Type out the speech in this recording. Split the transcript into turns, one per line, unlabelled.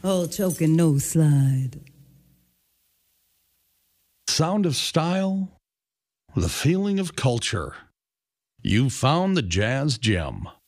All choking, no slide.
Sound of style, the feeling of culture. You found the Jazz Gem.